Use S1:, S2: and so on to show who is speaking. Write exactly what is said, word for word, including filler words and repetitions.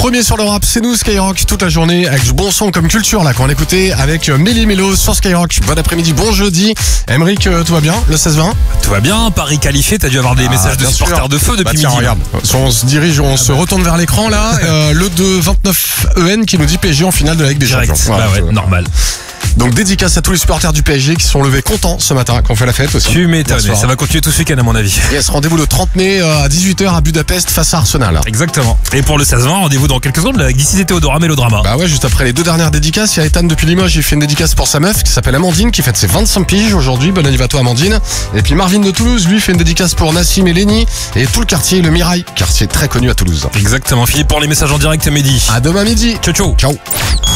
S1: premier sur le rap, c'est nous Skyrock toute la journée avec du bon son comme culture là qu'on a écouté avec Méli Mélo sur Skyrock. Bon après-midi, bon jeudi. Emeric, euh, tout va bien le seize vingt?
S2: Tout va bien, Paris qualifié, t'as dû avoir des
S1: Ah,
S2: messages de
S1: bien
S2: supporters
S1: sûr.
S2: de feu depuis
S1: Bah tiens,
S2: midi.
S1: regarde, on se dirige, on se retourne vers l'écran là. Euh, le de vingt-neuf E N qui nous dit P S G en finale de la Ligue des
S2: Direct,
S1: Champions.
S2: bah
S1: Voilà,
S2: ouais,
S1: je-
S2: normal.
S1: Donc dédicace à tous les supporters du P S G qui sont levés contents ce matin, qu'on fait la fête aussi.
S2: Tu m'étonnes,
S1: Hier soir.
S2: ça va continuer tout ce week-end à mon avis.
S1: Yes, rendez-vous le trente mai euh, à dix-huit heures à Budapest face à Arsenal.
S2: Exactement. Et pour le seize vingt, rendez-vous dans quelques secondes avec d'ici c'était Théodora Mélodrama.
S1: Bah ouais, juste après les deux dernières dédicaces, il y a Ethan depuis Limoges, il fait une dédicace pour sa meuf qui s'appelle Amandine, qui fête ses vingt-cinq piges aujourd'hui. Bon anniversaire à toi Amandine. Et puis Marvin de Toulouse, lui fait une dédicace pour Nassim et Lenny et tout le quartier, le Mirail, quartier très connu à Toulouse.
S2: Exactement. Philippe pour les messages en direct, Mehdi.
S1: À demain midi.
S2: Ciao ciao.
S1: Ciao.